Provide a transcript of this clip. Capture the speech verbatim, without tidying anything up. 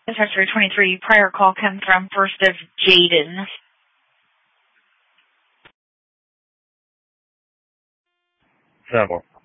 Sector twenty-three, prior call comes from First of Jaden. Several.